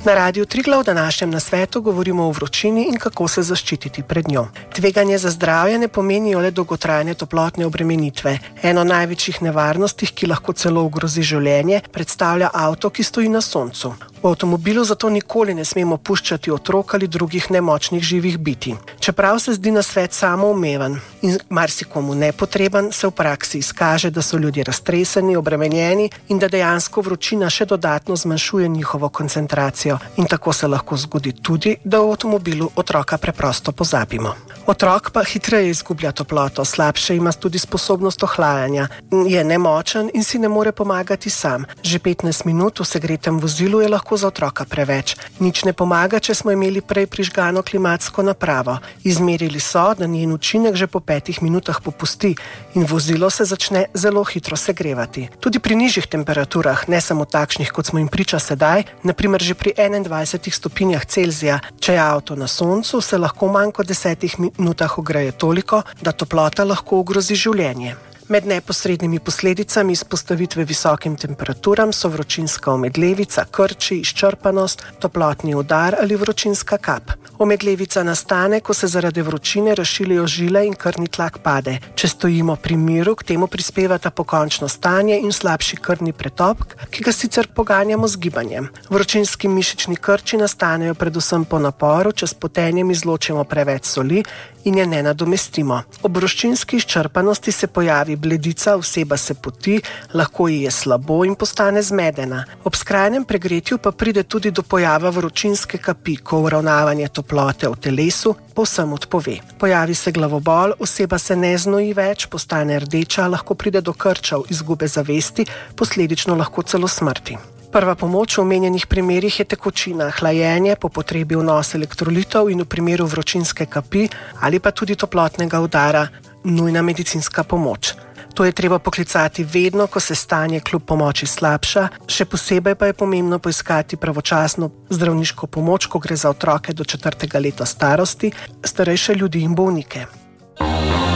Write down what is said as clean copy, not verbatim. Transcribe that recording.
Na Radiu Triglav v današnjem nasvetu govorimo o vročini in kako se zaščititi pred njo. Tveganje za zdravje ne pomenijo le dolgotrajne toplotne obremenitve. Eno največjih nevarnosti, ki lahko celo ogrozi življenje, predstavlja avto, ki stoji na soncu. V avtomobilu zato nikoli ne smemo puščati otrok ali drugih nemočnih živih bitij. Čeprav se zdi nasvet samoumeven in marsikomu nepotreben, se v praksi izkaže, da so ljudje raztreseni, obremenjeni in da dejansko vročina še dodatno zmanjšuje njihovo koncentracijo. In tako se lahko zgodi tudi, da v avtomobilu otroka preprosto pozabimo. Otrok pa hitreje izgublja toploto, slabše ima tudi sposobnost ohlajanja, je nemočen in si ne more pomagati sam. Že 15 minut v segretem vozilu je lahko za otroka preveč. Nič ne pomaga, če smo imeli prej prižgano klimatsko napravo. Izmerili so, da njen učinek že po 5 minutah popusti in vozilo se začne zelo hitro segrevati. Tudi pri nižjih temperaturah, ne samo takšnih, kot smo jim priča sedaj, naprimer že pri 21 stopinjah Celzija, če je avto na soncu, se lahko manj kot 10 minutah ogreje toliko, da toplota lahko ogrozi življenje. Med neposrednimi posledicami izpostavitve visokim temperaturam so vročinska omedlevica, krči, izčrpanost, toplotni udar ali vročinska kap. Omedlevica nastane, ko se zaradi vročine razširijo žile in krvni tlak pade. Če stojimo pri miru, k temu prispevata pokončno stanje in slabši krvni pretok, ki ga sicer poganjamo z gibanjem. Vročinski mišični krči nastanejo predvsem po naporu, če s potenjem izločimo preveč soli in je ne nadomestimo. Ob vročinski izčrpanosti se pojavi bledica, oseba se poti, lahko ji je slabo in postane zmedena. Ob skrajnem pregretju pa pride tudi do pojava vročinske kapi, ko uravnavanje toplote v telesu povsem odpove. Pojavi se glavobol, oseba se ne znoji več, postane rdeča, lahko pride do krčev, izgube zavesti, posledično lahko celo smrti. Prva pomoč v omenjenih primerih je tekočina, hlajenje, po potrebi vnos elektrolitov in v primeru vročinske kapi ali pa tudi toplotnega udara nujna medicinska pomoč. To je treba poklicati vedno, ko se stanje kljub pomoči slabša, še posebej pa je pomembno poiskati pravočasno zdravniško pomoč, ko gre za otroke do 4. leta starosti, starejše ljudi in bolnike.